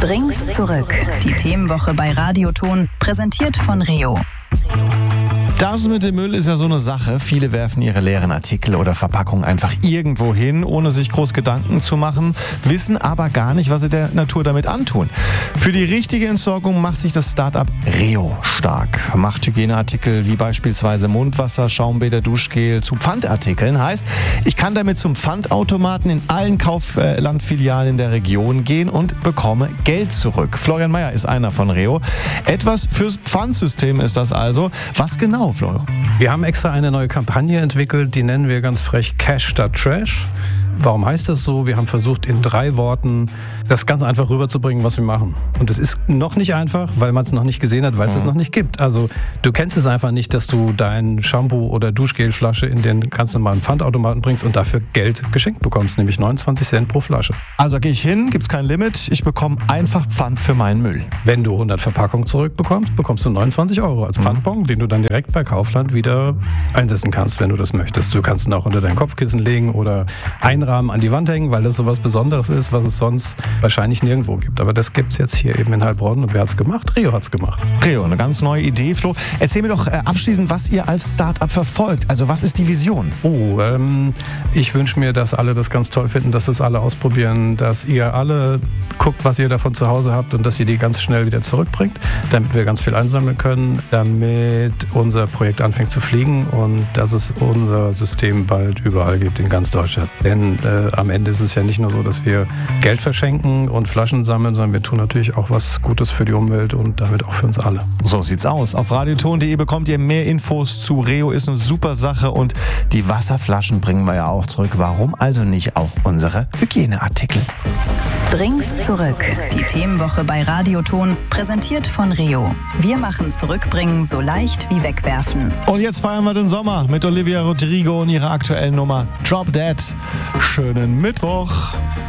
Dring's zurück. Die Themenwoche bei Radioton, präsentiert von Reo. Das mit dem Müll ist ja so eine Sache. Viele werfen ihre leeren Artikel oder Verpackungen einfach irgendwo hin, ohne sich groß Gedanken zu machen, wissen aber gar nicht, was sie der Natur damit antun. Für die richtige Entsorgung macht sich das Start-up Reo stark. Macht Hygieneartikel wie beispielsweise Mundwasser, Schaumbäder, Duschgel zu Pfandartikeln. Heißt, ich kann damit zum Pfandautomaten in allen Kauflandfilialen der Region gehen und bekomme Geld zurück. Florian Meyer ist einer von Reo. Etwas fürs Pfandsystem ist das also. Was genau, Florian? Wir haben extra eine neue Kampagne entwickelt, die nennen wir ganz frech Cash statt Trash. Warum heißt das so? Wir haben versucht, in 3 Worten das ganz einfach rüberzubringen, was wir machen. Und es ist noch nicht einfach, weil man es noch nicht gesehen hat, weil es es noch nicht gibt. Also du kennst es einfach nicht, dass du dein Shampoo oder Duschgelflasche in den ganz normalen Pfandautomaten bringst und dafür Geld geschenkt bekommst, nämlich 29 Cent pro Flasche. Also gehe ich hin, gibt's kein Limit, ich bekomme einfach Pfand für meinen Müll. Wenn du 100 Verpackungen zurückbekommst, bekommst du 29 € als Pfandbon, den du dann direkt bei Kaufland wieder einsetzen kannst, wenn du das möchtest. Du kannst ihn auch unter dein Kopfkissen legen oder einrahmen an die Wand hängen, weil das so was Besonderes ist, was es sonst wahrscheinlich nirgendwo gibt. Aber das gibt's jetzt hier eben in Heilbronn. Und wer hat's gemacht? Reo hat's gemacht. Reo, eine ganz neue Idee, Flo. Erzähl mir doch abschließend, was ihr als Start-up verfolgt. Also was ist die Vision? Ich wünsche mir, dass alle das ganz toll finden, dass das alle ausprobieren, dass ihr alle guckt, was ihr davon zu Hause habt und dass ihr die ganz schnell wieder zurückbringt, damit wir ganz viel einsammeln können, damit unser Projekt anfängt zu fliegen und dass es unser System bald überall gibt in ganz Deutschland. Denn am Ende ist es ja nicht nur so, dass wir Geld verschenken und Flaschen sammeln, sondern wir tun natürlich auch was Gutes für die Umwelt und damit auch für uns alle. So sieht's aus. Auf radioton.de bekommt ihr mehr Infos zu Reo. Ist eine super Sache und die Wasserflaschen bringen wir ja auch zurück. Warum also nicht auch unsere Hygieneartikel? Dring's zurück. Die Themenwoche bei Radioton, präsentiert von Reo. Wir machen Zurückbringen so leicht wie wegwerfen. Und jetzt feiern wir den Sommer mit Olivia Rodrigo und ihrer aktuellen Nummer Drop Dead. Schönen Mittwoch.